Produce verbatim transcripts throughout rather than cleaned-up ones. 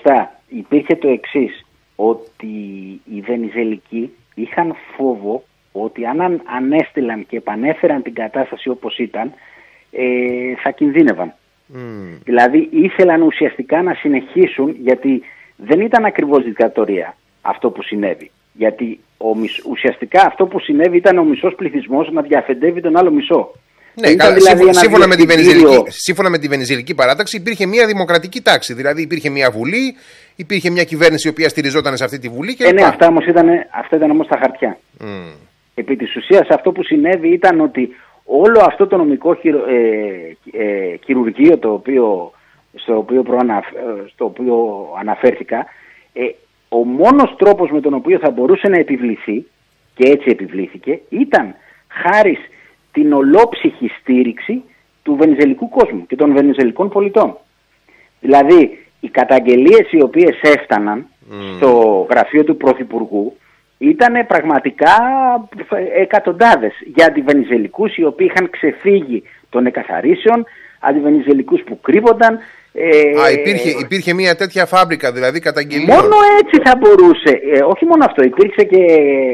μπροστά υπήρχε το εξής, ότι οι Βενιζελικοί είχαν φόβο ότι αν ανέστηλαν και επανέφεραν την κατάσταση όπως ήταν, ε, θα κινδύνευαν. Mm. Δηλαδή ήθελαν ουσιαστικά να συνεχίσουν, γιατί δεν ήταν ακριβώς δικτατορία αυτό που συνέβη. Γιατί ο, ουσιαστικά αυτό που συνέβη ήταν ο μισός πληθυσμός να διαφεντεύει τον άλλο μισό. Ναι, καλά, δηλαδή σύμφωνα, με τη Βενιζελική, σύμφωνα με τη Βενιζελική παράταξη υπήρχε μια δημοκρατική τάξη. Δηλαδή υπήρχε μια βουλή, υπήρχε μια κυβέρνηση η οποία στηριζόταν σε αυτή τη βουλή. Και ε, ναι, αυτά, όμως ήταν, αυτά ήταν όμως τα χαρτιά. Mm. Επί της ουσίας αυτό που συνέβη ήταν ότι όλο αυτό το νομικό χειρο, ε, ε, χειρουργείο το οποίο, στο, οποίο προαναφ, στο οποίο αναφέρθηκα, ε, ο μόνος τρόπος με τον οποίο θα μπορούσε να επιβληθεί, και έτσι επιβλήθηκε, ήταν χάρη την ολόψυχη στήριξη του βενιζελικού κόσμου και των βενιζελικών πολιτών. Δηλαδή, οι καταγγελίες οι οποίες έφταναν mm. στο γραφείο του Πρωθυπουργού ήταν πραγματικά εκατοντάδες για αντιβενιζελικούς οι οποίοι είχαν ξεφύγει των εκαθαρίσεων, αντιβενιζελικούς που κρύβονταν. Ε, Α, υπήρχε, υπήρχε μια τέτοια φάμπρικα δηλαδή καταγγελίων. Μόνο έτσι θα μπορούσε. Ε, όχι μόνο αυτό, υπήρξε και,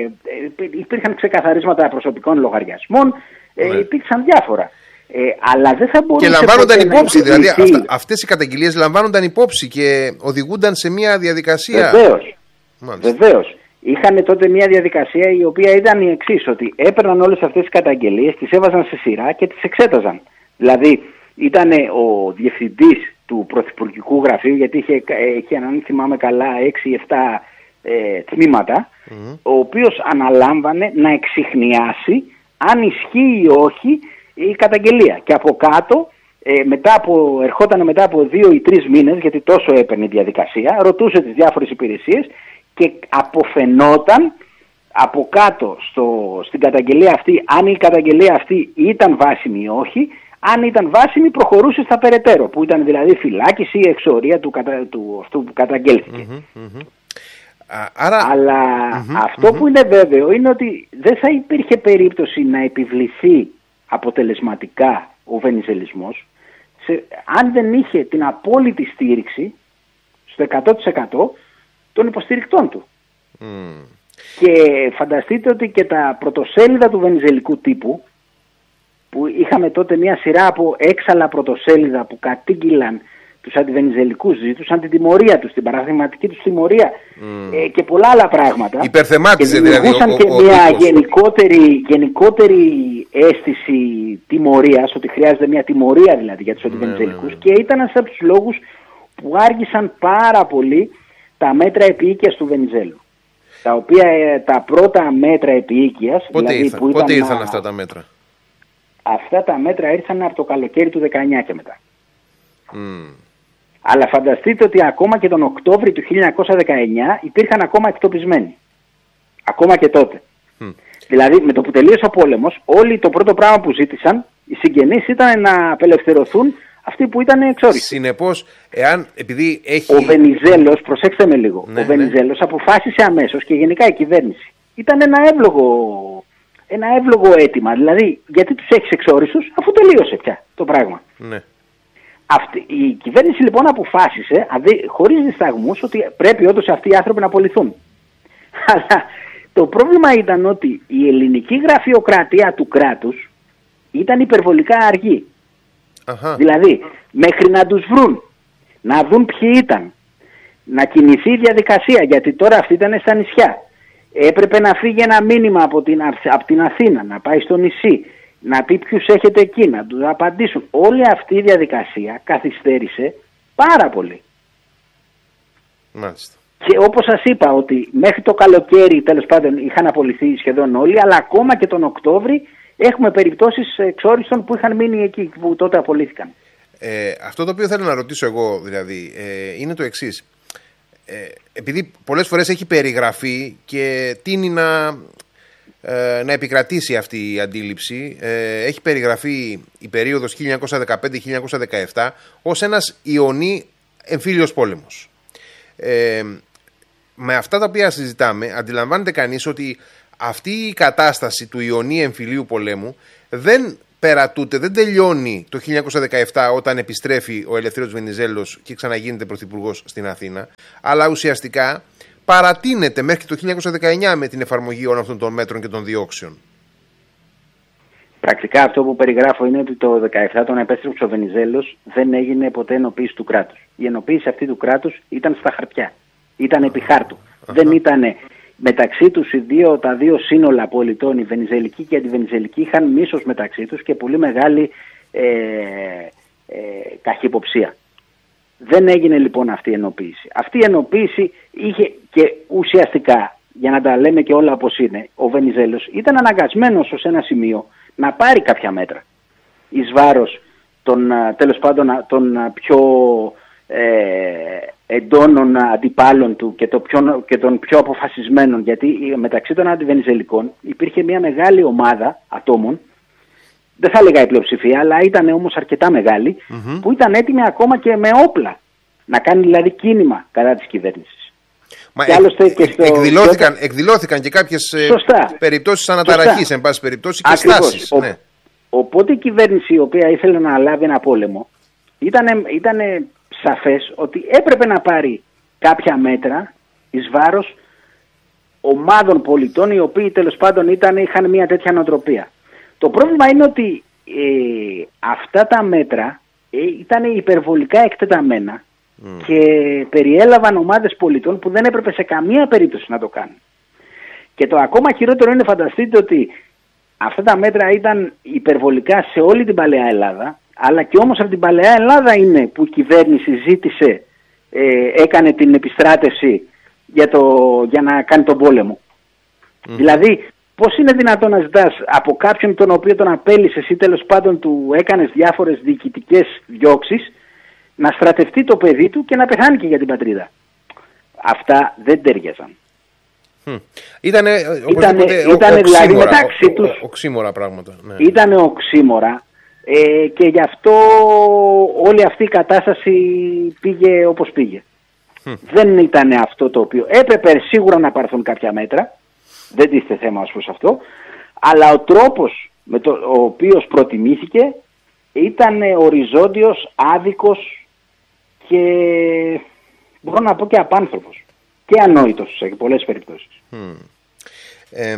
ε, υπήρχαν ξεκαθαρίσματα προσωπικών λογαριασμών, ε, ναι. υπήρξαν διάφορα. Ε, αλλά δεν θα μπορούσε. Και λαμβάνονταν υπόψη, δηλαδή αυτά, αυτές οι καταγγελίες λαμβάνονταν υπόψη και οδηγούνταν σε μια διαδικασία. Βεβαίως. Βεβαίως. Είχαν τότε μια διαδικασία η οποία ήταν η εξής, ότι έπαιρναν όλες αυτές τις καταγγελίες, τις έβαζαν σε σειρά και τις εξέταζαν. Δηλαδή ήταν ο διευθυντής του Πρωθυπουργικού Γραφείου, γιατί είχε, είχε αν θυμάμαι καλά έξι εφτά ε, τμήματα, mm-hmm. ο οποίος αναλάμβανε να εξιχνιάσει αν ισχύει ή όχι η καταγγελία. Και από κάτω, ε, μετά από, ερχόταν μετά από δύο ή τρεις μήνες, γιατί τόσο έπαιρνε η διαδικασία, ρωτούσε τις διάφορες υπηρεσίες και αποφαινόταν από κάτω στο, στην καταγγελία αυτή, αν η καταγγελία αυτή ήταν βάσιμη ή όχι. Αν ήταν βάσιμη, προχωρούσε στα περαιτέρω, που ήταν δηλαδή φυλάκιση ή εξορία του, του αυτού που καταγγέλθηκε. Mm-hmm, mm-hmm. Άρα... Αλλά mm-hmm, αυτό mm-hmm. που είναι βέβαιο είναι ότι δεν θα υπήρχε περίπτωση να επιβληθεί αποτελεσματικά ο βενιζελισμός σε, αν δεν είχε την απόλυτη στήριξη στο εκατό τοις εκατό των υποστηρικτών του. Mm. Και φανταστείτε ότι και τα πρωτοσέλιδα του βενιζελικού τύπου, που είχαμε τότε μια σειρά από έξαλα πρωτοσέλιδα που κατήγγυλαν τους αντιβενιζελικούς, ζητούσαν την τιμωρία τους, την παραδειγματική τους τιμωρία mm. ε, και πολλά άλλα πράγματα. Υπερθεμάτιζε δηλαδή. Δημιουργούσαν και ο, ο, μια ο γενικότερη, γενικότερη αίσθηση τιμωρίας, ότι χρειάζεται μια τιμωρία δηλαδή για τους mm. αντιβενιζελικούς mm. και ήταν ένας από τους λόγους που άργησαν πάρα πολύ τα μέτρα επίοικιας του Βενιζέλου. Τα οποία ε, τα πρώτα μέτρα επίοικιας... Πότε, δηλαδή, ήρθαν, που πότε ήταν, ήρθαν αυτά τα μέτρα? Αυτά τα μέτρα ήρθαν από το καλοκαίρι του δεκαεννιά και μετά. Mm. Αλλά φανταστείτε ότι ακόμα και τον Οκτώβρη του χίλια εννιακόσια δεκαεννιά υπήρχαν ακόμα εκτοπισμένοι. Ακόμα και τότε. Mm. Δηλαδή με το που τελείωσε ο πόλεμος, όλοι το πρώτο πράγμα που ζήτησαν, οι συγγενείς, ήταν να απελευθερωθούν αυτοί που ήταν εξόριστοι. Συνεπώς, εάν επειδή έχει... Ο Βενιζέλος, προσέξτε με λίγο, ναι, ο Βενιζέλος ναι. αποφάσισε αμέσως, και γενικά η κυβέρνηση, ήταν ένα εύλογο... Ένα εύλογο αίτημα, δηλαδή γιατί τους έχεις εξόριστους αφού τελείωσε πια το πράγμα. Ναι. Αυτή, η κυβέρνηση λοιπόν αποφάσισε, αδε, χωρίς δισταγμούς, ότι πρέπει όντως αυτοί οι άνθρωποι να απολυθούν. Αλλά το πρόβλημα ήταν ότι η ελληνική γραφειοκρατία του κράτους ήταν υπερβολικά αργή. Αχα. Δηλαδή μέχρι να τους βρουν, να δουν ποιοι ήταν, να κινηθεί η διαδικασία, γιατί τώρα αυτοί ήταν στα νησιά. Έπρεπε να φύγει ένα μήνυμα από την, από την Αθήνα, να πάει στο νησί, να πει ποιους έχετε εκεί, να τους απαντήσουν. Όλη αυτή η διαδικασία καθυστέρησε πάρα πολύ. Μάλιστα. Και όπως σας είπα, ότι μέχρι το καλοκαίρι τέλος πάντων είχαν απολυθεί σχεδόν όλοι, αλλά ακόμα και τον Οκτώβρη έχουμε περιπτώσεις εξόριστων που είχαν μείνει εκεί, που τότε απολύθηκαν. Ε, αυτό το οποίο θέλω να ρωτήσω εγώ δηλαδή ε, είναι το εξής. Ε, επειδή πολλές φορές έχει περιγραφεί και τείνει να, ε, να επικρατήσει αυτή η αντίληψη, ε, έχει περιγραφεί η περίοδος χίλια εννιακόσια δεκαπέντε με χίλια εννιακόσια δεκαεπτά ως ένας Ιωνί εμφύλιος πόλεμος. Ε, με αυτά τα οποία συζητάμε αντιλαμβάνεται κανείς ότι αυτή η κατάσταση του Ιωνί εμφυλίου πολέμου δεν πέρα τούτε δεν τελειώνει το χίλια εννιακόσια δεκαεπτά όταν επιστρέφει ο Ελευθέριος Βενιζέλος και ξαναγίνεται πρωθυπουργός στην Αθήνα, αλλά ουσιαστικά παρατείνεται μέχρι το χίλια εννιακόσια δεκαεννιά με την εφαρμογή όλων αυτών των μέτρων και των διώξεων. Πρακτικά αυτό που περιγράφω είναι ότι το δεκαεπτά όταν επέστρεψε ο Βενιζέλος δεν έγινε ποτέ ενοποίηση του κράτους. Η ενοποίηση αυτή του κράτους ήταν στα χαρτιά, ήταν επί χάρτου. Uh-huh. Δεν ήταν μεταξύ τους οι δύο, τα δύο σύνολα πολιτών, η βενιζελική και η αντιβενιζελική, είχαν μίσος μεταξύ τους και πολύ μεγάλη ε, ε, καχυποψία. Δεν έγινε λοιπόν αυτή η ενοποίηση. Αυτή η ενοποίηση είχε και ουσιαστικά, για να τα λέμε και όλα όπως είναι, ο Βενιζέλος ήταν αναγκασμένος ως ένα σημείο να πάρει κάποια μέτρα εις βάρος των, τέλος πάντων, των πιο ε, εντόνων αντιπάλων του και, το πιο, και των πιο αποφασισμένων, γιατί μεταξύ των αντιβενιζελικών υπήρχε μια μεγάλη ομάδα ατόμων, δεν θα έλεγα η πλειοψηφία, αλλά ήταν όμως αρκετά μεγάλη, mm-hmm. που ήταν έτοιμοι ακόμα και με όπλα να κάνει δηλαδή κίνημα κατά της κυβέρνησης. Μα και εκ, και στο... εκδηλώθηκαν, εκδηλώθηκαν και κάποιες Σωστά. περιπτώσεις αναταραχής, εν πάση περιπτώσει, και στάσεις. Ο, ναι. Οπότε η κυβέρνηση, η οποία ήθελε να λάβει ένα πόλεμο, ήταν, ήταν σαφές ότι έπρεπε να πάρει κάποια μέτρα εις βάρος ομάδων πολιτών, οι οποίοι τέλος πάντων ήταν, είχαν μια τέτοια νοοτροπία. Το πρόβλημα είναι ότι ε, αυτά τα μέτρα ε, ήταν υπερβολικά εκτεταμένα mm. και περιέλαβαν ομάδες πολιτών που δεν έπρεπε σε καμία περίπτωση να το κάνουν. Και το ακόμα χειρότερο είναι, φανταστείτε ότι αυτά τα μέτρα ήταν υπερβολικά σε όλη την παλαιά Ελλάδα, αλλά και όμως από την παλαιά Ελλάδα είναι που η κυβέρνηση ζήτησε, ε, έκανε την επιστράτευση για, το, για να κάνει τον πόλεμο. Mm. Δηλαδή, πώς είναι δυνατόν να ζητάς από κάποιον τον οποίο τον απέλυσες ή τέλος πάντων του έκανες διάφορες διοικητικές διώξεις να στρατευτεί το παιδί του και να πεθάνει και για την πατρίδα. Αυτά δεν τέριαζαν. Mm. Ήτανε, ήτανε, ο, ήτανε ο, δηλαδή οξύμορα, μεταξύ ο, τους. Ο, οξύμορα πράγματα. Ναι. Ήτανε οξύμορα ε, και γι' αυτό όλη αυτή η κατάσταση πήγε όπως πήγε. Mm. Δεν ήταν αυτό το οποίο έπρεπε σίγουρα να πάρθουν κάποια μέτρα. Δεν τίθεται θέμα ως προς αυτό, αλλά ο τρόπος με το ο οποίος προτιμήθηκε ήταν οριζόντιος, άδικος και μπορώ να πω και απάνθρωπος και ανόητος σε πολλές περιπτώσεις. Mm. Ε,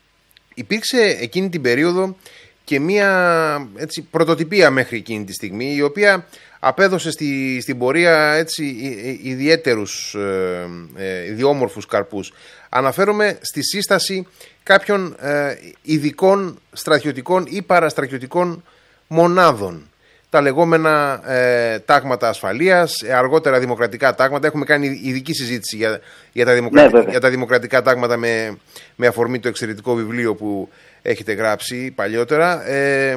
υπήρξε εκείνη την περίοδο και μία έτσι, πρωτοτυπία μέχρι εκείνη τη στιγμή, η οποία απέδωσε στη, στην πορεία έτσι, ιδιαίτερους, ε, ε, ιδιόμορφους καρπούς. Αναφέρομαι στη σύσταση κάποιων ε, ειδικών στρατιωτικών ή παραστρατιωτικών μονάδων. Τα λεγόμενα ε, τάγματα ασφαλείας, αργότερα δημοκρατικά τάγματα. Έχουμε κάνει ειδική συζήτηση για, για, τα, δημοκρατικά, ναι, για τα δημοκρατικά τάγματα με, με αφορμή το εξαιρετικό βιβλίο που έχετε γράψει παλιότερα. Ε,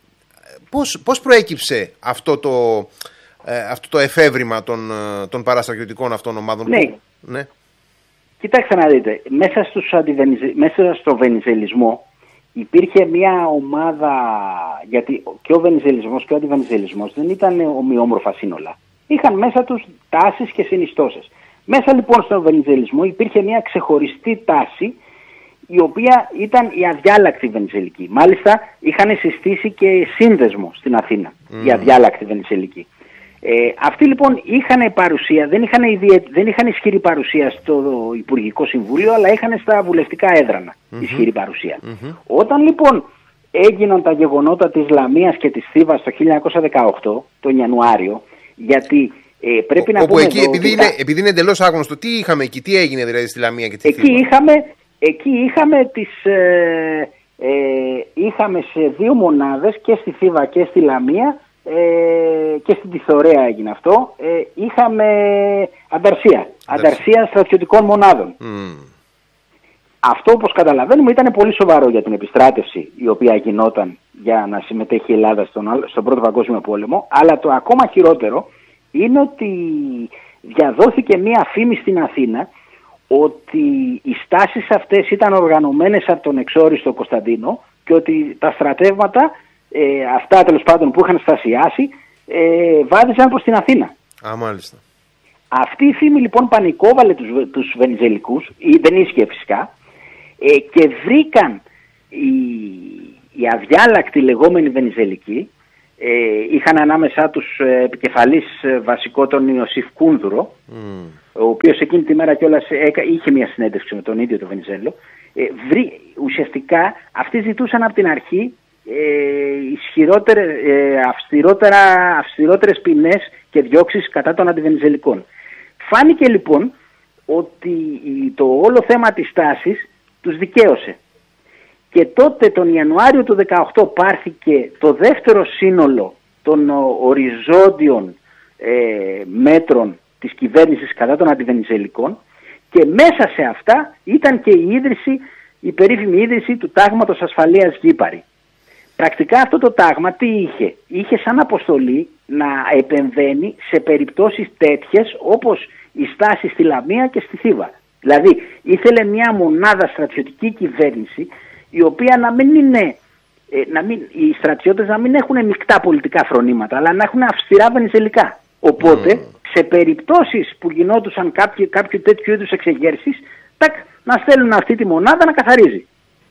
πώς, πώς προέκυψε αυτό το, ε, αυτό το εφεύρημα των, των παραστρατιωτικών αυτών ομάδων? Ναι. Που, ναι. Κοιτάξτε να δείτε, μέσα, στους αντιβενιζε... μέσα στο βενιζελισμό υπήρχε μια ομάδα, γιατί και ο βενιζελισμός και ο αντιβενιζελισμός δεν ήταν ομοιόμορφα σύνολα. Είχαν μέσα τους τάσεις και συνιστώσεις. Μέσα λοιπόν στον βενιζελισμό υπήρχε μια ξεχωριστή τάση, η οποία ήταν η αδιάλακτη βενιζελική. Μάλιστα είχαν συστήσει και σύνδεσμο στην Αθήνα, mm. η αδιάλακτη βενιζελική. Ε, αυτοί λοιπόν είχαν παρουσία, δεν είχαν, ιδιαι... δεν είχαν ισχυρή παρουσία στο Υπουργικό Συμβούλιο, αλλά είχαν στα βουλευτικά έδρανα mm-hmm. ισχυρή παρουσία. Mm-hmm. Όταν λοιπόν έγιναν τα γεγονότα της Λαμίας και της Θήβας το χίλια εννιακόσια δεκαοκτώ, τον Ιανουάριο, γιατί ε, πρέπει Ο, να πούμε εκεί, εδώ, επειδή, είναι, επειδή είναι εντελώς άγνωστο, τι είχαμε εκεί, τι έγινε δηλαδή στη Λαμία και τη εκεί Θήβα? Είχαμε, εκεί είχαμε τις... Ε, ε, είχαμε σε δύο μονάδες, και στη Θήβα και στη Λαμία, Ε, και στην Τιθωρέα έγινε αυτό, ε, είχαμε ανταρσία, ανταρσία στρατιωτικών μονάδων. Mm. Αυτό, όπως καταλαβαίνουμε, ήταν πολύ σοβαρό για την επιστράτευση η οποία γινόταν για να συμμετέχει η Ελλάδα στον, στον Πρώτο Παγκόσμιο Πόλεμο, αλλά το ακόμα χειρότερο είναι ότι διαδόθηκε μία φήμη στην Αθήνα ότι οι στάσεις αυτές ήταν οργανωμένες από τον εξόριστο Κωνσταντίνο και ότι τα στρατεύματα Ε, αυτά τέλος πάντων που είχαν στασιάσει ε, βάδιζαν προς την Αθήνα. Α, μάλιστα. Αυτή η φήμη λοιπόν πανικόβαλε τους, τους βενιζελικούς, ή δεν ίσχυε φυσικά, ε, και βρήκαν οι, οι αδιάλακτοι λεγόμενοι Βενιζελικοί ε, είχαν ανάμεσά τους ε, επικεφαλής ε, βασικό τον Ιωσήφ Κούνδουρο, mm. ο οποίος εκείνη τη μέρα κιόλας ε, είχε μια συνέντευξη με τον ίδιο τον Βενιζέλο. Ε, βρει, ουσιαστικά αυτοί ζητούσαν από την αρχή ε, ισχυρότερες, ε, αυστηρότερα, αυστηρότερες ποινές και διώξεις κατά των αντιβενιζελικών. Φάνηκε λοιπόν ότι το όλο θέμα της τάσης τους δικαίωσε. Και τότε τον Ιανουάριο του δεκαοκτώ πάρθηκε το δεύτερο σύνολο των οριζόντιων ε, μέτρων της κυβέρνησης κατά των αντιβενιζελικών και μέσα σε αυτά ήταν και η ίδρυση, η περίφημη ίδρυση του Τάγματος Ασφαλείας Γήπαρη. Πρακτικά αυτό το τάγμα τι είχε? Είχε σαν αποστολή να επεμβαίνει σε περιπτώσεις τέτοιες όπως η στάση στη Λαμία και στη Θήβα. Δηλαδή ήθελε μια μονάδα στρατιωτική κυβέρνηση η οποία να μην είναι, να μην, οι στρατιώτες να μην έχουν μεικτά πολιτικά φρονήματα αλλά να έχουν αυστηρά βενιζελικά. Οπότε mm. σε περιπτώσεις που γινόντουσαν κάποιο, κάποιο τέτοιου είδους εξεγέρσεις, τακ, να στέλνουν αυτή τη μονάδα να καθαρίζει.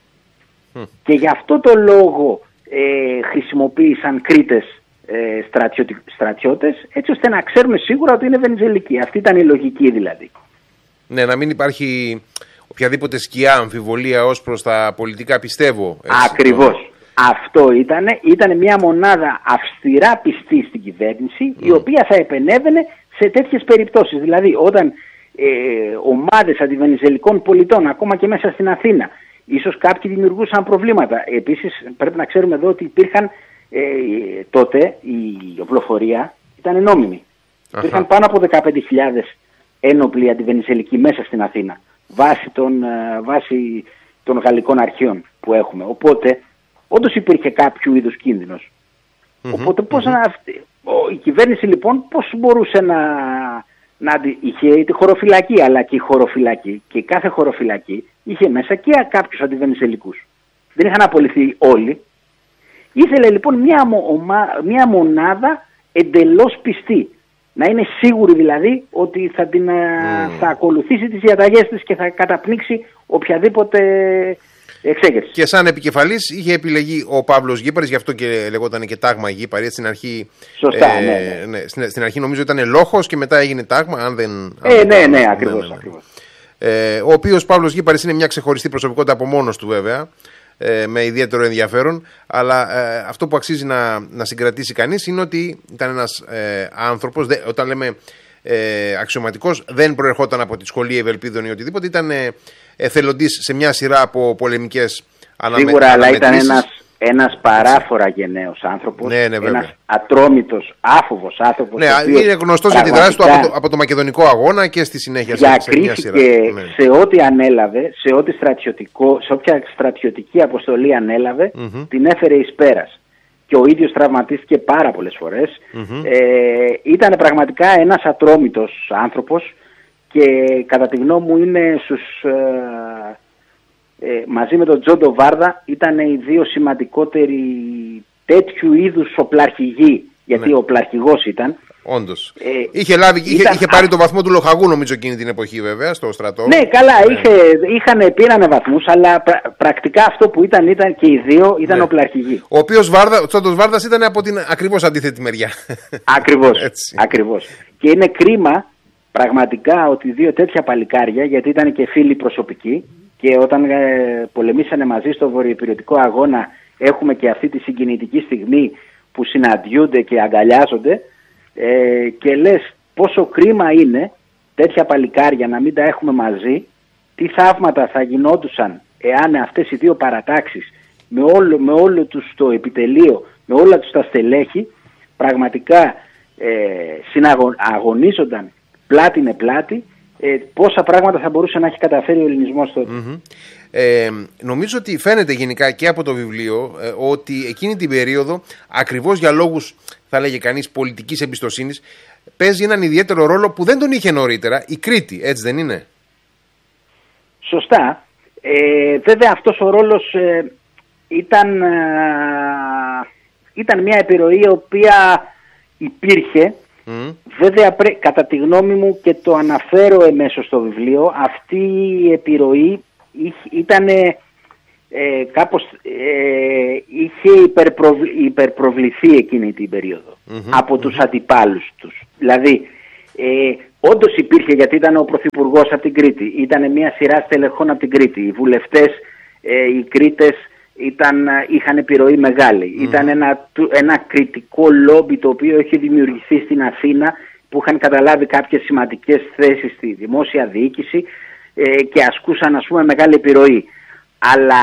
Mm. Και γι' αυτό το λόγο ε, χρησιμοποίησαν Κρήτες ε, στρατιώτη, στρατιώτες, έτσι ώστε να ξέρουμε σίγουρα ότι είναι βενιζελικοί. Αυτή ήταν η λογική δηλαδή. Ναι, να μην υπάρχει οποιαδήποτε σκιά αμφιβολία ως προς τα πολιτικά, πιστεύω. Έτσι. Ακριβώς. Αυτό ήταν, ήταν μια μονάδα αυστηρά πιστή στην κυβέρνηση, mm. η οποία θα επενέβαινε σε τέτοιες περιπτώσεις. Δηλαδή όταν ε, ομάδες αντιβενιζελικών πολιτών, ακόμα και μέσα στην Αθήνα, ίσως κάποιοι δημιουργούσαν προβλήματα. Επίσης πρέπει να ξέρουμε εδώ ότι υπήρχαν ε, τότε η οπλοφορία ήταν νόμιμη. Uh-huh. Υπήρχαν πάνω από δεκαπέντε χιλιάδες ένοπλοι αντιβενιζελικοί μέσα στην Αθήνα, βάσει των, ε, βάσει των γαλλικών αρχείων που έχουμε. Οπότε όντως υπήρχε κάποιο είδους κίνδυνος. Mm-hmm. Οπότε πώς mm-hmm. να, η κυβέρνηση λοιπόν πώς μπορούσε να, να είχε τη χωροφυλακή, αλλά και η χωροφυλακή και κάθε χωροφυλακή είχε μέσα και κάποιους αντιβενιζελικούς. Δεν είχαν απολυθεί όλοι. Ήθελε λοιπόν μια, ομα, μια μονάδα εντελώς πιστή. Να είναι σίγουρη δηλαδή ότι θα, την, mm. θα ακολουθήσει τις διαταγές της και θα καταπνίξει οποιαδήποτε εξέγερση. Και σαν επικεφαλής είχε επιλεγεί ο Παύλος Γήπαρης, γι' αυτό και λεγόταν και τάγμα Γήπαρη. Στην αρχή, Σωστά, ε, ναι, ναι. Ναι, στην, στην αρχή νομίζω ήταν Λόχος και μετά έγινε τάγμα. Αν δεν, αν ε, ναι, ναι, ακριβώς. Ναι, ναι, ναι. ακριβώς. Ε, ο οποίος Παύλος Γήπαρης είναι μια ξεχωριστή προσωπικότητα από μόνος του βέβαια, ε, με ιδιαίτερο ενδιαφέρον, αλλά ε, αυτό που αξίζει να, να συγκρατήσει κανείς είναι ότι ήταν ένας ε, άνθρωπος, δε, όταν λέμε ε, αξιωματικός, δεν προερχόταν από τη σχολή Ευελπίδων ή οτιδήποτε, ήταν ε, εθελοντής σε μια σειρά από πολεμικές αναμετρήσεις. Σίγουρα, αλλά ήταν ένας, ένας παράφορα γενναίος άνθρωπος, ναι, ναι, ένας ατρόμητος, άφοβος άνθρωπος. Ναι, είναι γνωστός για τη δράση του από το, από το Μακεδονικό αγώνα και στη συνέχεια σε, σε μια σειρά. Ναι. Σε ό,τι ανέλαβε, σε ό,τι στρατιωτικό, σε όποια στρατιωτική αποστολή ανέλαβε, mm-hmm. την έφερε εις πέρας. Και ο ίδιος τραυματίστηκε πάρα πολλές φορές. Mm-hmm. Ε, ήταν πραγματικά ένας ατρόμητος άνθρωπος και κατά τη γνώμη μου είναι στους... Ε, Ε, μαζί με τον Τζόντο Βάρδα ήταν οι δύο σημαντικότεροι τέτοιου είδους οπλαρχηγοί, γιατί ναι. οπλαρχηγός ήταν. Όντως. Ε, είχε, λάβει, είχε, ήταν, είχε πάρει α... το βαθμό του λοχαγού νομίζω εκείνη την εποχή βέβαια στο στρατό. Ναι, καλά, ναι. Είχε, είχαν, πήρανε βαθμούς, αλλά πρα, πρακτικά αυτό που ήταν, ήταν και οι δύο ήταν ναι. οπλαρχηγοί. Ο οποίος Βάρδα, ο Τζόντος Βάρδας ήταν από την ακριβώς αντίθετη μεριά. Ακριβώς, ακριβώς. Και είναι κρίμα πραγματικά ότι δύο τέτοια παλικάρια, γιατί ήταν και φίλοι προσωπικοί, και όταν ε, πολεμήσανε μαζί στο βορειοϊπειρωτικό αγώνα έχουμε και αυτή τη συγκινητική στιγμή που συναντιούνται και αγκαλιάζονται ε, και λες πόσο κρίμα είναι τέτοια παλικάρια να μην τα έχουμε μαζί, τι θαύματα θα γινόντουσαν εάν αυτές οι δύο παρατάξεις με όλο, με όλο τους το επιτελείο, με όλα τους τα στελέχη πραγματικά ε, συναγωνίζονταν πλάτη με πλάτη. Ε, πόσα πράγματα θα μπορούσε να έχει καταφέρει ο ελληνισμός τότε. Mm-hmm. Ε, νομίζω ότι φαίνεται γενικά και από το βιβλίο ε, ότι εκείνη την περίοδο, ακριβώς για λόγους θα λέγε κανείς πολιτικής εμπιστοσύνης, παίζει έναν ιδιαίτερο ρόλο που δεν τον είχε νωρίτερα η Κρήτη, έτσι δεν είναι? Σωστά. Ε, βέβαια αυτός ο ρόλος ε, ήταν, ε, ήταν μια επιρροή η οποία υπήρχε. Mm. Βέβαια πρέ, κατά τη γνώμη μου και το αναφέρω εμέσως στο βιβλίο, αυτή η επιρροή ήταν ε, ε, κάπως ε, είχε υπερπροβλη, υπερπροβληθεί εκείνη την περίοδο mm-hmm, από mm-hmm. τους αντιπάλους τους. Δηλαδή, ε, όντως υπήρχε, γιατί ήταν ο Πρωθυπουργός από την Κρήτη, ήταν μια σειρά στελεχών από την Κρήτη, οι βουλευτές, ε, οι Κρήτες ήταν, είχαν επιρροή μεγάλη. Mm. Ήταν ένα, ένα κριτικό λόμπι το οποίο είχε δημιουργηθεί στην Αθήνα, που είχαν καταλάβει κάποιες σημαντικές θέσεις στη δημόσια διοίκηση ε, και ασκούσαν, ας πούμε, μεγάλη επιρροή. Αλλά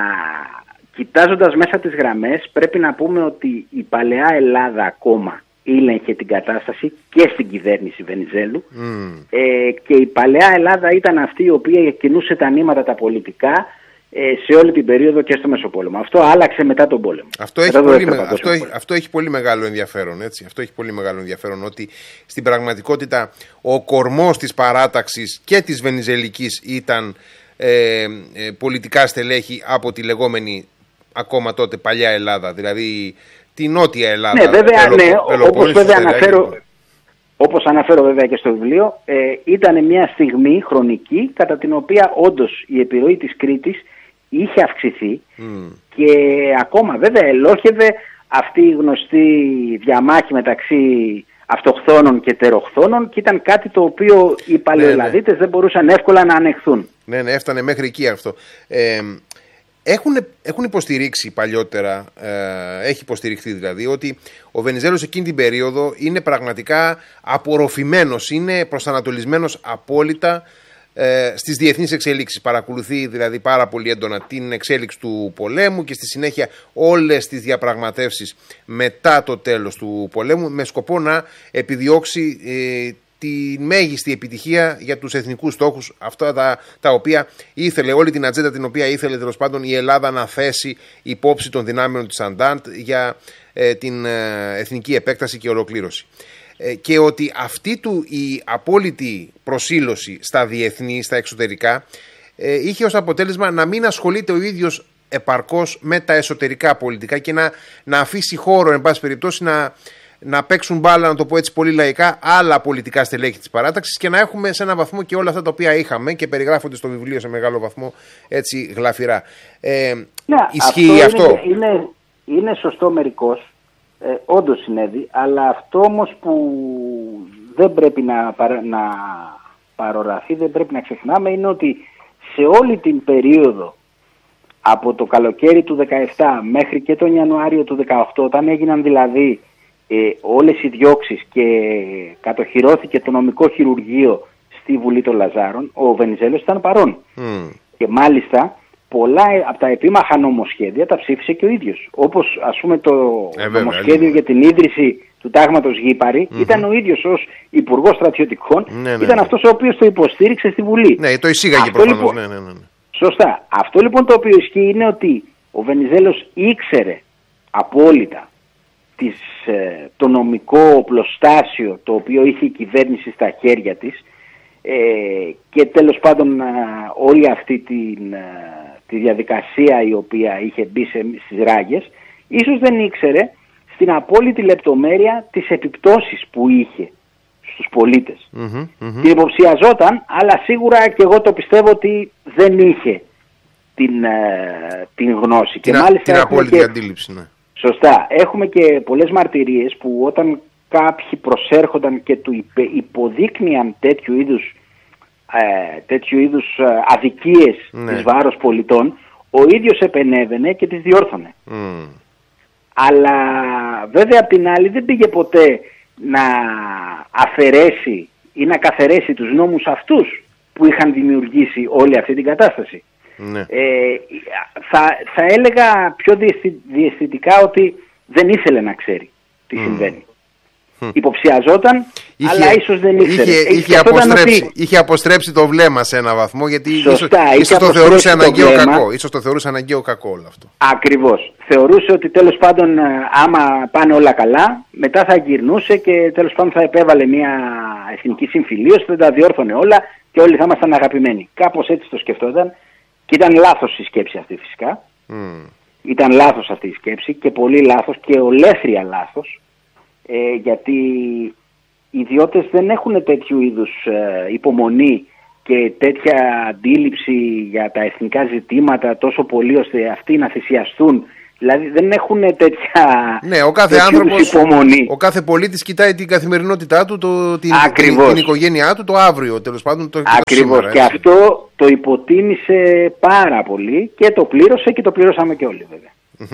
κοιτάζοντας μέσα τις γραμμές, πρέπει να πούμε ότι η παλαιά Ελλάδα ακόμα ήλεγχε την κατάσταση και στην κυβέρνηση Βενιζέλου mm. ε, και η παλαιά Ελλάδα ήταν αυτή η οποία κινούσε τα νήματα τα πολιτικά σε όλη την περίοδο και στο Μεσοπόλεμο. Αυτό άλλαξε μετά τον πόλεμο. Αυτό έχει, πολύ, με... αυτό έχει, αυτό έχει πολύ μεγάλο ενδιαφέρον. Έτσι. Αυτό έχει πολύ μεγάλο ενδιαφέρον, ότι στην πραγματικότητα ο κορμός της παράταξης και της Βενιζελικής ήταν ε, ε, πολιτικά στελέχη από τη λεγόμενη ακόμα τότε παλιά Ελλάδα, δηλαδή τη Νότια Ελλάδα. Ναι, βέβαια, Πελο... ναι, όπως βέβαια αναφέρω, όπως αναφέρω βέβαια και στο βιβλίο, ε, ήταν μια στιγμή χρονική κατά την οποία όντως η επιρροή της Κρήτης είχε αυξηθεί mm. και ακόμα βέβαια ελόχευε αυτή η γνωστή διαμάχη μεταξύ αυτοχθόνων και τεροχθόνων, και ήταν κάτι το οποίο οι παλαιολαδίτες ναι, ναι. δεν μπορούσαν εύκολα να ανεχθούν. Ναι, ναι, έφτανε μέχρι εκεί αυτό. Ε, Έχουν, έχουν υποστηρίξει παλιότερα, ε, έχει υποστηριχθεί δηλαδή, ότι ο Βενιζέλος εκείνη την περίοδο είναι πραγματικά απορροφημένος, είναι προσανατολισμένος απόλυτα ε, στις διεθνείς εξελίξεις. Παρακολουθεί δηλαδή πάρα πολύ έντονα την εξέλιξη του πολέμου και στη συνέχεια όλες τις διαπραγματεύσεις μετά το τέλος του πολέμου, με σκοπό να επιδιώξει ε, τη μέγιστη επιτυχία για τους εθνικούς στόχους, αυτά τα, τα οποία ήθελε, όλη την ατζέντα την οποία ήθελε τέλος πάντων η Ελλάδα να θέσει υπόψη των δυνάμεων της Αντάντ για ε, την ε, εθνική επέκταση και ολοκλήρωση. Ε, και ότι αυτή του η απόλυτη προσήλωση στα διεθνή, στα εξωτερικά, ε, είχε ως αποτέλεσμα να μην ασχολείται ο ίδιος επαρκώς με τα εσωτερικά πολιτικά και να, να αφήσει χώρο, εν πάση περιπτώσει, να να παίξουν μπάλα, να το πω έτσι πολύ λαϊκά, άλλα πολιτικά στελέχη της παράταξης και να έχουμε σε έναν βαθμό και όλα αυτά τα οποία είχαμε και περιγράφονται στο βιβλίο σε μεγάλο βαθμό έτσι γλαφυρά. Ε, ναι, ισχύει αυτό? αυτό? Είναι, είναι, είναι σωστό μερικώς, ε, όντως συνέβη, αλλά αυτό όμως που δεν πρέπει να, παρα, να παροραθεί, δεν πρέπει να ξεχνάμε, είναι ότι σε όλη την περίοδο από το καλοκαίρι του δεκαεπτά μέχρι και τον Ιανουάριο του δεκαοκτώ, όταν έγιναν δηλαδή Ε, όλες οι διώξεις και κατοχυρώθηκε το νομικό χειρουργείο στη Βουλή των Λαζάρων, ο Βενιζέλος ήταν παρόν. Mm. Και μάλιστα πολλά από τα επίμαχα νομοσχέδια τα ψήφισε και ο ίδιος. Όπως ας πούμε το ε, νομοσχέδιο βέβαια, για την ίδρυση του τάγματος Γήπαρη, mm-hmm. ήταν ο ίδιος ως Υπουργός Στρατιωτικών, ναι, ναι, ήταν ναι. αυτός ο οποίος το υποστήριξε στη Βουλή. Ναι, το εισήγαγε προφανώς. Λοιπόν, ναι, ναι, ναι. Σωστά. Αυτό λοιπόν το οποίο ισχύει είναι ότι ο Βενιζέλος ήξερε απόλυτα Της, το νομικό οπλοστάσιο το οποίο είχε η κυβέρνηση στα χέρια της ε, και τέλος πάντων όλη αυτή την, τη διαδικασία η οποία είχε μπει σε, στις ράγες, ίσως δεν ήξερε στην απόλυτη λεπτομέρεια τις επιπτώσεις που είχε στους πολίτες. Mm-hmm, mm-hmm. Την υποψιαζόταν, αλλά σίγουρα και εγώ το πιστεύω ότι δεν είχε την, την γνώση. Την, και α, μάλιστα την απόλυτη και... αντίληψη, ναι. Σωστά. Έχουμε και πολλές μαρτυρίες που όταν κάποιοι προσέρχονταν και του υποδείκνυαν τέτοιου είδους, ε, τέτοιου είδους αδικίες ναι. της βάρος πολιτών, ο ίδιος επενέβαινε και τις διόρθωνε. Mm. Αλλά βέβαια απ' την άλλη δεν πήγε ποτέ να αφαιρέσει ή να καθαιρέσει τους νόμους αυτούς που είχαν δημιουργήσει όλη αυτή την κατάσταση. Ναι. Ε, θα, θα έλεγα πιο διαισθητικά ότι δεν ήθελε να ξέρει τι mm. συμβαίνει. Mm. Υποψιαζόταν, είχε, αλλά ίσως δεν ήξερε. Είχε, είχε, αποστρέψει, ότι... είχε αποστρέψει το βλέμμα σε ένα βαθμό, γιατί Σωστά, ίσως, ίσως, το θεωρούσε αναγκαίο κακό, ίσως το θεωρούσε αναγκαίο κακό όλο αυτό. Ακριβώς. Θεωρούσε ότι τέλος πάντων άμα πάνε όλα καλά, μετά θα γυρνούσε και τέλος πάντων θα επέβαλε μια εθνική συμφιλίωση, θα τα διόρθωνε όλα και όλοι θα ήμασταν αγαπημένοι. Κάπως έτσι το σκεφτόταν. Και ήταν λάθος η σκέψη αυτή φυσικά. Mm. Ήταν λάθος αυτή η σκέψη και πολύ λάθος και ολέθρια λάθος. Ε, γιατί οι ιδιώτες δεν έχουν τέτοιου είδους ε, υπομονή και τέτοια αντίληψη για τα εθνικά ζητήματα τόσο πολύ ώστε αυτοί να θυσιαστούν. Δηλαδή δεν έχουν τέτοια ναι, ο κάθε άνθρωπος, υπομονή. Ο κάθε πολίτης κοιτάει την καθημερινότητά του, το, την, την, την οικογένειά του, το αύριο τέλος πάντων. Το, Ακριβώς. Σήμερα, και αυτό το υποτίμησε πάρα πολύ και το πλήρωσε και το πληρώσαμε και όλοι βέβαια.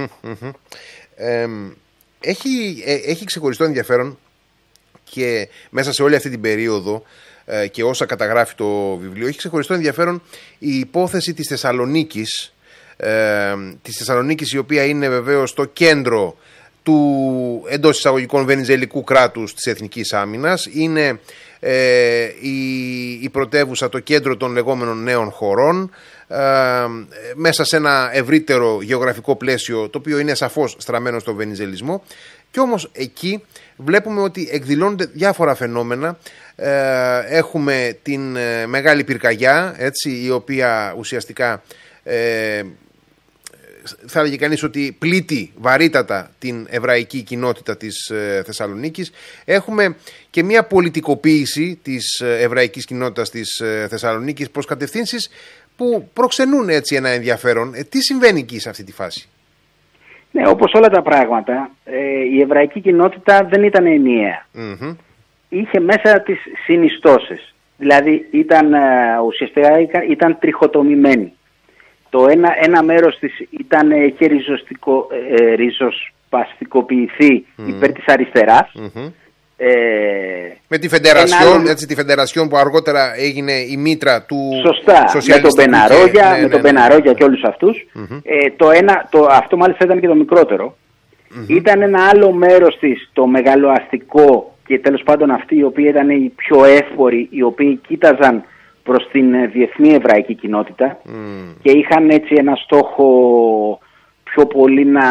ε, έχει, ε, έχει ξεχωριστό ενδιαφέρον και μέσα σε όλη αυτή την περίοδο ε, και όσα καταγράφει το βιβλίο, έχει ξεχωριστό ενδιαφέρον η υπόθεση της Θεσσαλονίκης. Ε, της Θεσσαλονίκης, η οποία είναι βεβαίως το κέντρο του εντός εισαγωγικών βενιζελικού κράτους της Εθνικής Άμυνας, είναι ε, η, η πρωτεύουσα, το κέντρο των λεγόμενων νέων χωρών, ε, μέσα σε ένα ευρύτερο γεωγραφικό πλαίσιο το οποίο είναι σαφώς στραμμένο στο βενιζελισμό, και όμως εκεί βλέπουμε ότι εκδηλώνονται διάφορα φαινόμενα. ε, έχουμε την ε, Μεγάλη Πυρκαγιά, έτσι, η οποία ουσιαστικά ε, θα έλεγε κανείς ότι πλήττει βαρύτατα την εβραϊκή κοινότητα της ε, Θεσσαλονίκης. Έχουμε και μια πολιτικοποίηση της ε, εβραϊκής κοινότητας της ε, Θεσσαλονίκης προς κατευθύνσεις που προξενούν έτσι ένα ενδιαφέρον. Ε, τι συμβαίνει εκεί σε αυτή τη φάση? Ναι, όπως όλα τα πράγματα, ε, η εβραϊκή κοινότητα δεν ήταν ενιαία. Mm-hmm. Είχε μέσα τις συνιστώσεις. Δηλαδή ήταν, ε, ουσιαστικά ήταν τριχοτομημένη. Το ένα, ένα μέρος της ήταν, είχε ριζοστικο, ε, ριζοσπαστικοποιηθεί mm. υπέρ της αριστεράς. Mm-hmm. Ε, με τη Φεντερασιόν, άλλο... έτσι, τη Φεντερασιόν που αργότερα έγινε η μήτρα του σωστά, με τον Πεναρόγια, ναι, ναι, με τον ναι, Πεναρόγια ναι. και όλους αυτούς. Mm-hmm. Ε, το ένα, το, αυτό μάλιστα ήταν και το μικρότερο. Mm-hmm. Ήταν ένα άλλο μέρος της, το μεγαλοαστικό, και τέλος πάντων αυτοί οι οποίοι ήταν οι πιο εύποροι, οι οποίοι κοίταζαν προς την διεθνή εβραϊκή κοινότητα mm. και είχαν έτσι ένα στόχο πιο πολύ να,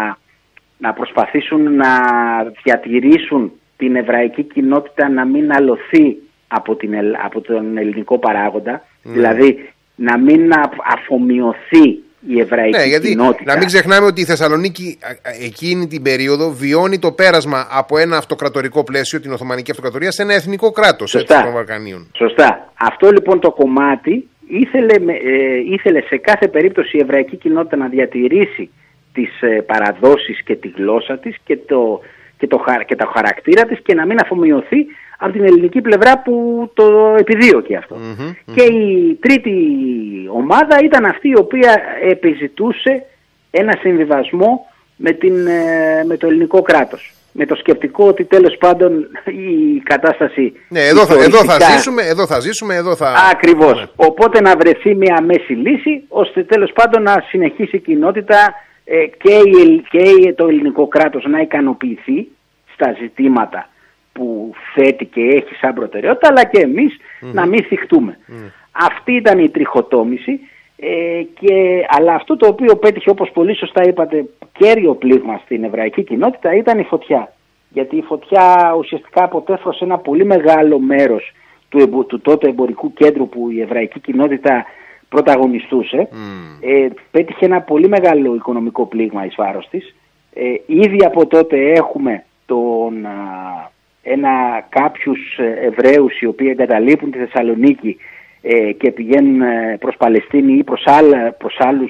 να προσπαθήσουν να διατηρήσουν την εβραϊκή κοινότητα να μην αλωθεί από, την, από τον ελληνικό παράγοντα, mm. δηλαδή να μην αφομοιωθεί η εβραϊκή ναι, γιατί κοινότητα. Να μην ξεχνάμε ότι η Θεσσαλονίκη εκείνη την περίοδο βιώνει το πέρασμα από ένα αυτοκρατορικό πλαίσιο, την Οθωμανική Αυτοκρατορία, σε ένα εθνικό κράτος των Βαλκανίων. Σωστά. Αυτό λοιπόν το κομμάτι ήθελε, ε, ήθελε σε κάθε περίπτωση η εβραϊκή κοινότητα να διατηρήσει τις ε, παραδόσεις και τη γλώσσα της και το, και, το, και το χαρακτήρα της και να μην αφομοιωθεί από την ελληνική πλευρά που το επιδίωκε αυτό. Mm-hmm, mm-hmm. Και η τρίτη ομάδα ήταν αυτή η οποία επιζητούσε ένα συμβιβασμό με, την, με το ελληνικό κράτος. Με το σκεπτικό ότι τέλος πάντων η κατάσταση... Ναι, εδώ θα, εδώ θα ζήσουμε, εδώ θα ζήσουμε, εδώ θα... Ακριβώς. Ναι. Οπότε να βρεθεί μια μέση λύση, ώστε τέλος πάντων να συνεχίσει η κοινότητα ε, και, η, και το ελληνικό κράτος να ικανοποιηθεί στα ζητήματα που θέτει και έχει σαν προτεραιότητα, αλλά και εμείς mm-hmm. να μην θυχτούμε. Mm. Αυτή ήταν η τριχοτόμηση, ε, και, αλλά αυτό το οποίο πέτυχε, όπως πολύ σωστά είπατε, κέριο πλήγμα στην εβραϊκή κοινότητα ήταν η φωτιά. Γιατί η φωτιά ουσιαστικά αποτέφρωσε ένα πολύ μεγάλο μέρος του, του τότε εμπορικού κέντρου που η εβραϊκή κοινότητα πρωταγωνιστούσε. Mm. Ε, πέτυχε ένα πολύ μεγάλο οικονομικό πλήγμα εις βάρος της. Ε, ήδη από τότε έχουμε τον... ένα κάποιους Εβραίους οι οποίοι εγκαταλείπουν τη Θεσσαλονίκη ε, και πηγαίνουν προς Παλαιστίνη ή προς άλλα, προς άλλους,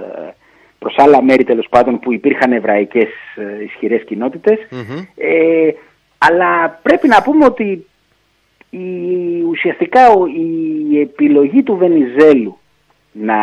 προς άλλα μέρη τέλος πάντων που υπήρχαν εβραϊκές ε, ισχυρές κοινότητες. Mm-hmm. Ε, αλλά πρέπει να πούμε ότι η, ουσιαστικά η επιλογή του Βενιζέλου να,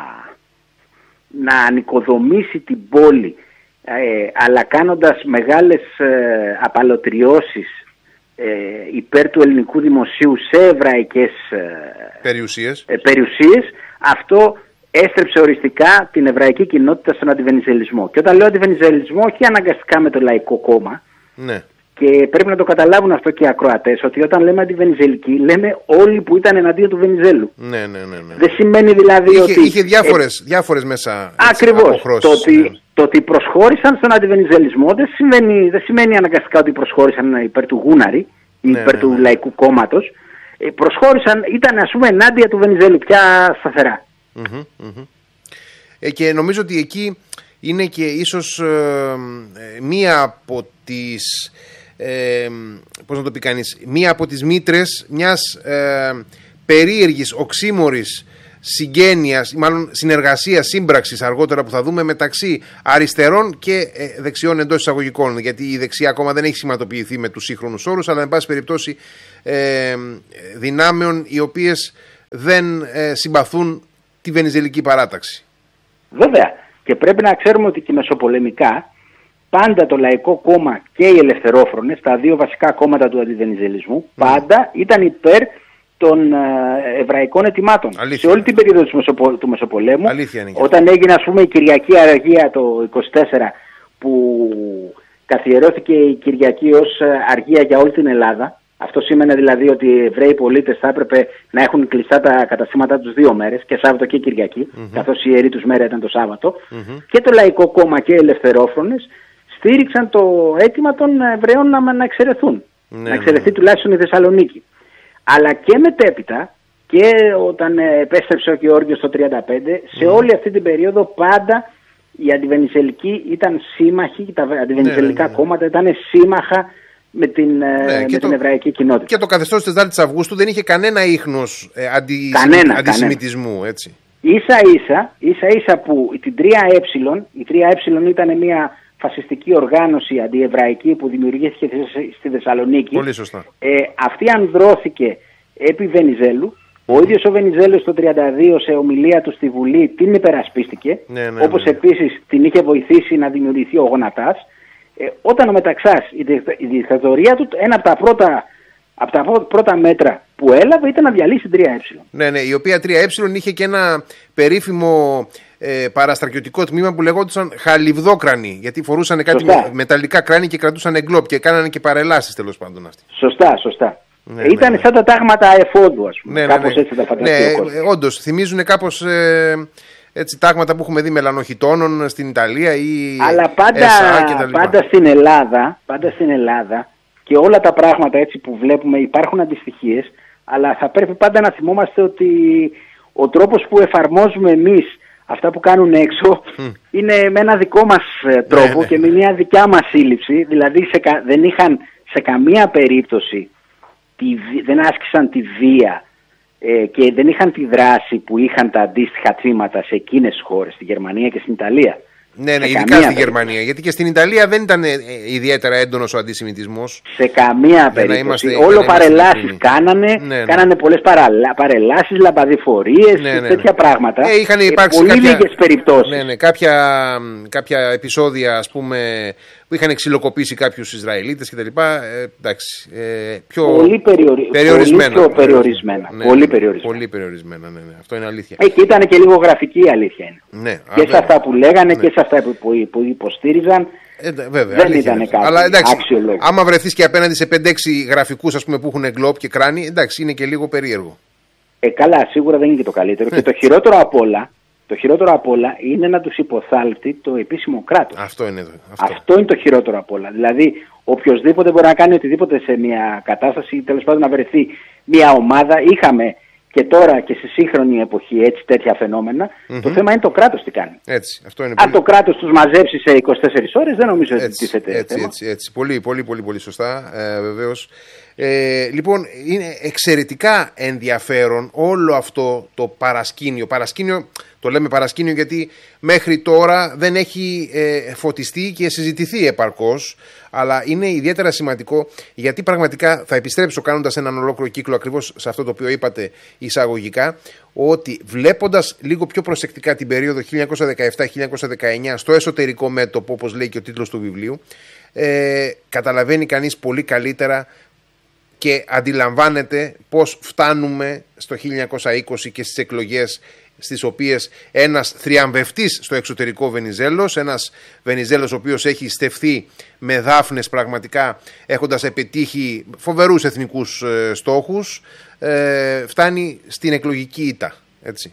να ανοικοδομήσει την πόλη, ε, αλλά κάνοντας μεγάλες ε, απαλωτριώσεις Ε, υπέρ του ελληνικού δημοσίου σε εβραϊκές ε, περιουσίες. Ε, περιουσίες, αυτό έστρεψε οριστικά την εβραϊκή κοινότητα στον αντιβενιζελισμό. Και όταν λέω αντιβενιζελισμό, όχι αναγκαστικά με το Λαϊκό Κόμμα. Ναι. Και πρέπει να το καταλάβουν αυτό και οι ακροατές, ότι όταν λέμε αντιβενιζελικοί, λέμε όλοι που ήταν εναντίον του Βενιζέλου. Ναι, ναι, ναι, ναι. Δεν σημαίνει δηλαδή είχε, ότι... Είχε διάφορες, ε, διάφορες μέσα ακριβώς. Το ότι, ναι. το ότι προσχώρησαν στον αντιβενιζελισμό δεν σημαίνει, δεν σημαίνει αναγκαστικά ότι προσχώρησαν υπέρ του Γούναρη ή ναι, υπέρ ναι, του ναι. Λαϊκού Κόμματος. Ε, προσχώρησαν, ήταν ας πούμε ενάντια του Βενιζέλου πια σταθερά. Mm-hmm, mm-hmm. Ε, και νομίζω ότι εκεί είναι και ίσως ε, ε, μία από τις... Ε, πώς να το πει κανείς, μία από τις μήτρες μιας ε, περίεργης, οξύμορης συγγένειας, μάλλον συνεργασίας, σύμπραξης αργότερα που θα δούμε μεταξύ αριστερών και ε, δεξιών εντός εισαγωγικών, γιατί η δεξιά ακόμα δεν έχει σηματοποιηθεί με τους σύγχρονους όρους, αλλά εν πάση περιπτώσει ε, δυνάμεων οι οποίες δεν ε, συμπαθούν τη βενιζελική παράταξη. Βέβαια, και πρέπει να ξέρουμε ότι και μεσοπολεμικά πάντα το Λαϊκό Κόμμα και οι Ελευθερόφρονες, τα δύο βασικά κόμματα του αντιβενιζελισμού, mm. πάντα ήταν υπέρ των ε, εβραϊκών αιτημάτων. Αλήθεια. Σε όλη την περίοδο του, Μεσοπο, του Μεσοπολέμου, όταν έγινε ας πούμε η Κυριακή Αργία το είκοσι τέσσερα, που καθιερώθηκε η Κυριακή ως αργία για όλη την Ελλάδα. Αυτό σήμαινε δηλαδή ότι οι Εβραίοι πολίτες θα έπρεπε να έχουν κλειστά τα καταστήματά τους δύο μέρες, και Σάββατο και Κυριακή, mm-hmm. καθώς η ιερή τους μέρα ήταν το Σάββατο. Mm-hmm. Και το Λαϊκό Κόμμα και οι Ελευθερόφρονες στήριξαν το αίτημα των Εβραίων να, να εξαιρεθούν. Ναι, να εξαιρεθεί ναι. τουλάχιστον η Θεσσαλονίκη. Αλλά και μετέπειτα, και όταν επέστρεψε ο Γεώργιος το χίλια εννιακόσια τριάντα πέντε, σε mm. όλη αυτή την περίοδο πάντα οι αντιβενιζελικοί ήταν σύμμαχοι, τα αντιβενιζελικά ναι, ναι, ναι. κόμματα ήταν σύμμαχα με την, ναι, με την το, εβραϊκή κοινότητα. Και το καθεστώς της τεσσάρτης Αυγούστου δεν είχε κανένα ίχνος ε, αντι, κανένα, αντισημιτισμού, κανένα. έτσι. Ίσα ίσα, ίσα ίσα που την τρία ε, η τρία ε ήταν μια φασιστική οργάνωση αντιεβραϊκή που δημιουργήθηκε στη Θεσσαλονίκη. Πολύ σωστά. Ε, αυτή ανδρώθηκε επί Βενιζέλου. Ο ίδιος ο Βενιζέλος το χίλια εννιακόσια τριάντα δύο σε ομιλία του στη Βουλή την υπερασπίστηκε. Ναι, ναι, όπως ναι. επίσης την είχε βοηθήσει να δημιουργηθεί ο Γονατάς. Ε, όταν ο Μεταξάς, η, η δικτατορία του, ένα από τα πρώτα, από τα πρώτα μέτρα που έλαβε ήταν να διαλύσει την τρία ε. Ναι, ναι, η οποία τρία ε είχε και ένα περίφημο ε, παραστρατιωτικό τμήμα που λεγόντουσαν χαλιβδόκρανοι, γιατί φορούσαν κάτι με, μεταλλικά κράνη και κρατούσαν εγκλόπ και κάνανε και παρελάσεις τέλος πάντων αυτοί. Σωστά, σωστά. Ναι, ε, ήταν ναι, ναι. σαν τα τάγματα εφόδου, ας πούμε. Ναι, κάπως ναι, ναι. έτσι τα φανταστεί. Ναι, ε, όντως, θυμίζουν κάπως ε, έτσι, τάγματα που έχουμε δει μελανοχιτώνων στην Ιταλία ή αλλά πάντα, πάντα, στην Ελλάδα, πάντα στην Ελλάδα και όλα τα πράγματα έτσι που βλέπουμε υπάρχουν αντιστοιχίες, αλλά θα πρέπει πάντα να θυμόμαστε ότι ο τρόπος που εφαρμόζουμε εμείς αυτά που κάνουν έξω mm. είναι με ένα δικό μας τρόπο ναι, ναι. και με μια δικιά μας σύλληψη. Δηλαδή σε, δεν είχαν σε καμία περίπτωση, τη, δεν άσκησαν τη βία ε, και δεν είχαν τη δράση που είχαν τα αντίστοιχα τμήματα σε εκείνες τις χώρες, στη Γερμανία και στην Ιταλία. Ναι, ναι, ειδικά στη Γερμανία. Γιατί και στην Ιταλία δεν ήταν ε, ιδιαίτερα έντονος ο αντισημιτισμός. Σε καμία περίπτωση. Είμαστε, Όλο παρελάσεις κάνανε, ναι, ναι. κάνανε πολλές παραλα... παρελάσεις, λαμπαδιφορίες, ναι, ναι, τέτοια ναι. πράγματα. Ε, είχαν υπάρξει πολύ κάποια... λίγες περιπτώσεις. Ναι, ναι, κάποια, κάποια επεισόδια, ας πούμε, που είχαν ξυλοκοπήσει κάποιους Ισραηλίτες κτλ. Ε, εντάξει, ε, πιο πολύ περιορι... περιορισμένα. Πολύ πιο περιορισμένα. Ναι, πολύ ναι, περιορισμένα. Πολύ περιορισμένα, ναι, ναι. Αυτό είναι αλήθεια. Ε, και ήταν και λίγο γραφική η αλήθεια είναι. Ναι, και α, σε αυτά που λέγανε ναι. και σε αυτά που, που υποστήριζαν. Ε, βέβαια, δεν ήταν κάτι αλλά, εντάξει, άξιολόγο. Άμα βρεθείς και απέναντι σε πέντε έξι γραφικούς, ας πούμε, που έχουν γκλόπ και κράνη, εντάξει, είναι και λίγο περίεργο. Ε, καλά, σίγουρα δεν είναι και το καλύτερο. Και το χειρότερο απ' όλα, το χειρότερο απ' όλα είναι να τους υποθάλπτει το επίσημο κράτος. Αυτό είναι, αυτό. αυτό είναι το χειρότερο απ' όλα. Δηλαδή, οποιοσδήποτε μπορεί να κάνει οτιδήποτε σε μια κατάσταση, τέλος πάντων να βρεθεί μια ομάδα. Είχαμε και τώρα και στη σύγχρονη εποχή έτσι τέτοια φαινόμενα. Mm-hmm. Το θέμα είναι το κράτος τι κάνει. Έτσι, αυτό είναι Αν πολύ... το κράτος τους μαζέψει σε είκοσι τέσσερις ώρες, δεν νομίζω ότι τίθεται θέμα. Έτσι, έτσι, έτσι. Πολύ, πολύ, πολύ, πολύ σωστά, ε, βεβαίως. Ε, λοιπόν, είναι εξαιρετικά ενδιαφέρον όλο αυτό το παρασκήνιο. Παρασκήνιο, το λέμε παρασκήνιο γιατί μέχρι τώρα δεν έχει ε, φωτιστεί και συζητηθεί επαρκώς, αλλά είναι ιδιαίτερα σημαντικό γιατί πραγματικά θα επιστρέψω κάνοντας έναν ολόκληρο κύκλο ακριβώς σε αυτό το οποίο είπατε εισαγωγικά, ότι βλέποντας λίγο πιο προσεκτικά την περίοδο χίλια εννιακόσια δεκαεπτά χίλια εννιακόσια δεκαεννιά στο εσωτερικό μέτωπο, όπως λέει και ο τίτλος του βιβλίου, ε, καταλαβαίνει κανείς πολύ καλύτερα και αντιλαμβάνεται πώς φτάνουμε στο χίλια εννιακόσια είκοσι και στις εκλογές στις οποίες ένας θριαμβευτής στο εξωτερικό Βενιζέλος, ένας Βενιζέλος ο οποίος έχει στεφθεί με δάφνες πραγματικά έχοντας επιτύχει φοβερούς εθνικούς ε, στόχους, ε, φτάνει στην εκλογική ήττα, έτσι.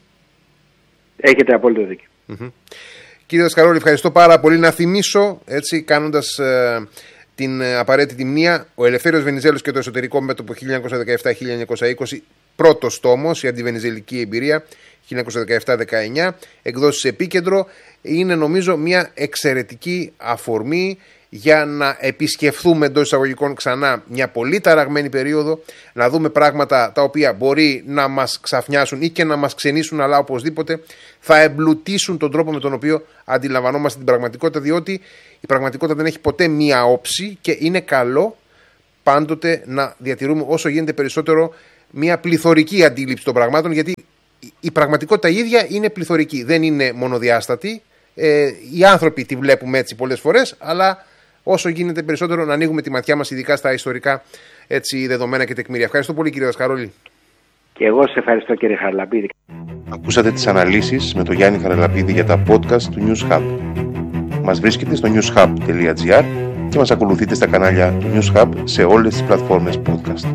Έχετε απόλυτο δίκιο. Mm-hmm. Κύριε Δασκαρόλη, ευχαριστώ πάρα πολύ. Να θυμίσω, έτσι, κάνοντας ε, την απαραίτητη μνήα, ο Ελευθέριος Βενιζέλος και το εσωτερικό μέτωπο χίλια εννιακόσια δεκαεπτά χίλια εννιακόσια είκοσι, πρώτος τόμος, η αντιβενιζελική εμπειρία χίλια εννιακόσια δεκαεπτά δεκαεννιά, εκδόσεις Επίκεντρο, είναι νομίζω μια εξαιρετική αφορμή για να επισκεφθούμε εντός εισαγωγικών ξανά μια πολύ ταραγμένη περίοδο, να δούμε πράγματα τα οποία μπορεί να μας ξαφνιάσουν ή και να μας ξενήσουν, αλλά οπωσδήποτε θα εμπλουτίσουν τον τρόπο με τον οποίο αντιλαμβανόμαστε την πραγματικότητα, διότι η πραγματικότητα δεν έχει ποτέ μία όψη και είναι καλό πάντοτε να διατηρούμε όσο γίνεται περισσότερο μια πληθωρική αντίληψη των πραγμάτων, γιατί η πραγματικότητα ίδια είναι πληθωρική, δεν είναι μονοδιάστατη. Ε, οι άνθρωποι τη βλέπουμε έτσι πολλές φορές, αλλά όσο γίνεται περισσότερο να ανοίγουμε τη ματιά μας, ειδικά στα ιστορικά έτσι, δεδομένα και τεκμήρια. Ευχαριστώ πολύ, κύριε Δασκαρόλη. Και εγώ σε ευχαριστώ, κύριε Χαραλαπίδη. Ακούσατε τις αναλύσεις με τον Γιάννη Χαραλαπίδη για τα podcast του News Hub. Μας βρίσκετε στο newshub τελεία gr και μας ακολουθείτε στα κανάλια του News Hub σε όλες τις πλατφόρμες podcast.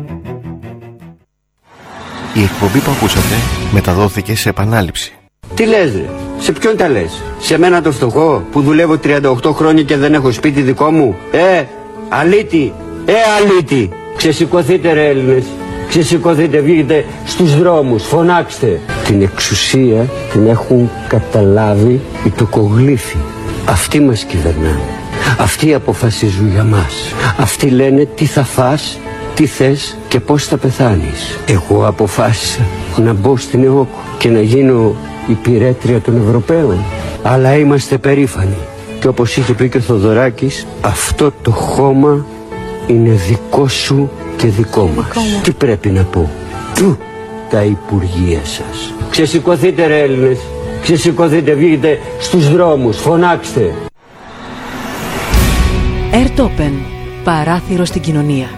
Η εκπομπή που ακούσατε μεταδόθηκε σε επανάληψη. Τι λες ρε, σε ποιον τα λες? Σε μένα το φτωχό που δουλεύω τριάντα οκτώ χρόνια και δεν έχω σπίτι δικό μου? Ε, αλήτη, ε αλήτη. Ξεσηκωθείτε ρε Έλληνες, ξεσηκωθείτε, βγείτε στους δρόμους, φωνάξτε. Την εξουσία την έχουν καταλάβει οι τοκογλύφοι. Αυτοί μας κυβερνάνε, αυτοί αποφασίζουν για μας. Αυτοί λένε τι θα φας, τι θες και πώς θα πεθάνεις. Εγώ αποφάσισα να μπω στην ΕΟΚ και να γίνω υπηρέτρια των Ευρωπαίων. Αλλά είμαστε περήφανοι. Και όπως είχε πει και ο Θοδωράκης, αυτό το χώμα είναι δικό σου και δικό μας. Τι πρέπει να πω? Του τα υπουργεία σας. Ξεσηκωθείτε ρε Έλληνες, ξεσηκωθείτε, βγείτε στους δρόμους, φωνάξτε. Airtopen, παράθυρο στην κοινωνία.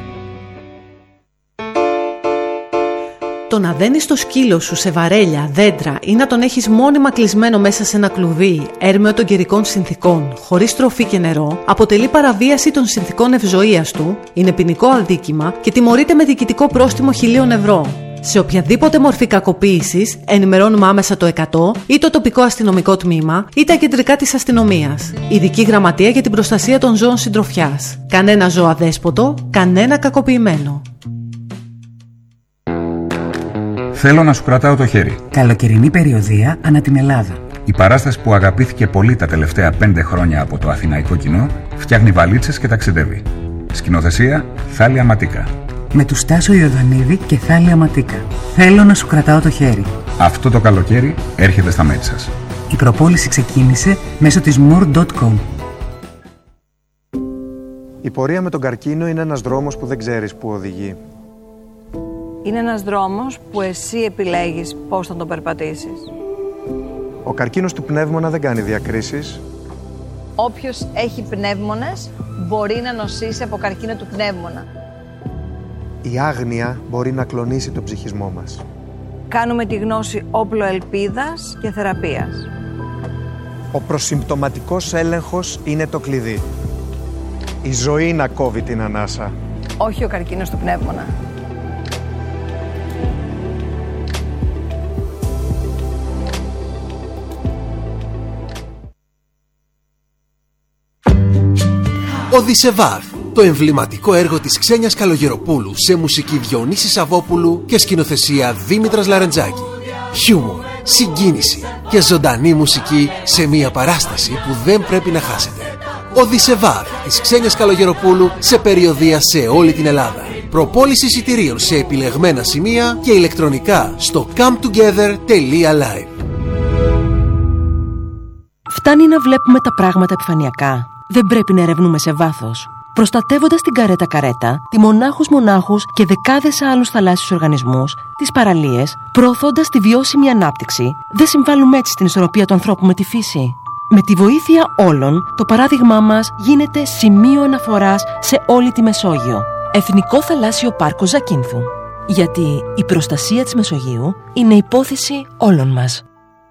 Το να δένεις το σκύλο σου σε βαρέλια, δέντρα ή να τον έχεις μόνιμα κλεισμένο μέσα σε ένα κλουβί, έρμεο των καιρικών συνθηκών, χωρίς τροφή και νερό, αποτελεί παραβίαση των συνθηκών ευζοίας του, είναι ποινικό αδίκημα και τιμωρείται με διοικητικό πρόστιμο χιλίων ευρώ. Σε οποιαδήποτε μορφή κακοποίησης, ενημερώνουμε άμεσα το εκατό ή το τοπικό αστυνομικό τμήμα ή τα κεντρικά της αστυνομίας. Ειδική γραμματεία για την προστασία των ζώων συντροφιάς. Κανένα ζώο αδέσποτο, κανένα κακοποιημένο. Θέλω να σου κρατάω το χέρι. Καλοκαιρινή περιοδεία ανά την Ελλάδα. Η παράσταση που αγαπήθηκε πολύ τα τελευταία πέντε χρόνια από το αθηναϊκό κοινό φτιάχνει βαλίτσες και ταξιδεύει. Σκηνοθεσία Θάλια Ματίκα. Με του Στάσο Ιωδανίδη και Θάλια Ματίκα. Θέλω να σου κρατάω το χέρι. Αυτό το καλοκαίρι έρχεται στα μέρη σας. Η προπόληση ξεκίνησε μέσω της moore τελεία com. Η πορεία με τον καρκίνο είναι ένας δρόμος που δεν ξέρεις που οδηγεί. Είναι ένας δρόμος που εσύ επιλέγεις πώς θα τον περπατήσεις. Ο καρκίνος του πνεύμονα δεν κάνει διακρίσεις. Όποιος έχει πνεύμονες μπορεί να νοσήσει από καρκίνο του πνεύμονα. Η άγνοια μπορεί να κλονίσει τον ψυχισμό μας. Κάνουμε τη γνώση όπλο ελπίδας και θεραπείας. Ο προσυμπτωματικός έλεγχος είναι το κλειδί. Η ζωή να κόβει την ανάσα. Όχι ο καρκίνος του πνεύμονα. Οδυσσεβάρ, το εμβληματικό έργο της Ξένιας Καλογεροπούλου σε μουσική Διονύση Σαββόπουλου και σκηνοθεσία Δήμητρας Λαρεντζάκη. Χιούμορ, συγκίνηση και ζωντανή μουσική σε μια παράσταση που δεν πρέπει να χάσετε. Οδυσσεβάρ της Ξένιας Καλογεροπούλου σε περιοδεία σε όλη την Ελλάδα. Προπόληση εισιτηρίων σε επιλεγμένα σημεία και ηλεκτρονικά στο come together τελεία live. Φτάνει να βλέπουμε τα πράγματα επιφανειακά. Δεν πρέπει να ερευνούμε σε βάθος. Προστατεύοντας την καρέτα καρέτα, τη μονάχους μονάχους και δεκάδες άλλους θαλάσσιους οργανισμούς, τις παραλίες, προωθώντας τη βιώσιμη ανάπτυξη, δεν συμβάλλουμε έτσι στην ισορροπία του ανθρώπου με τη φύση. Με τη βοήθεια όλων, το παράδειγμά μας γίνεται σημείο αναφοράς σε όλη τη Μεσόγειο. Εθνικό Θαλάσσιο Πάρκο Ζακίνθου. Γιατί η προστασία της Μεσογείου είναι υπόθεση όλων μας.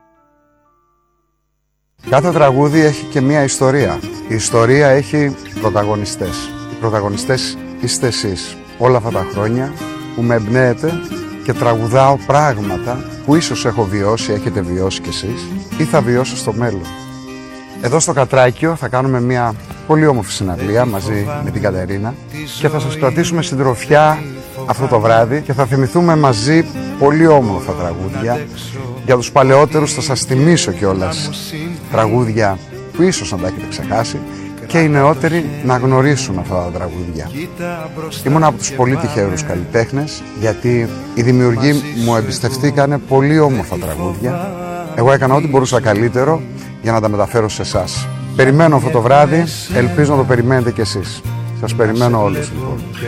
Κάθε τραγούδι έχει και μία ιστορία. Η ιστορία έχει πρωταγωνιστές. Οι πρωταγωνιστές είστε εσείς. Όλα αυτά τα χρόνια που με εμπνέετε και τραγουδάω πράγματα που ίσως έχω βιώσει, έχετε βιώσει κι εσείς ή θα βιώσω στο μέλλον. Εδώ στο Κατράκιο θα κάνουμε μία πολύ όμορφη συναυλία μαζί με την Κατερίνα και θα σας κρατήσουμε συντροφιά αυτό το βράδυ και θα θυμηθούμε μαζί πολύ όμορφα τραγούδια. Για τους παλαιότερους θα σας θυμίσω κιόλας τραγούδια που ίσως να τα έχετε ξεχάσει και οι νεότεροι να γνωρίσουν αυτά τα τραγούδια. Ήμουν από τους πολύ τυχερούς καλλιτέχνες, γιατί οι δημιουργοί μου εμπιστευτήκανε πολύ όμορφα τραγούδια. Εγώ έκανα ό,τι μπορούσα καλύτερο για να τα μεταφέρω σε εσάς. Περιμένω αυτό το βράδυ, ελπίζω να το περιμένετε κι εσείς. Σας περιμένω όλους λοιπόν.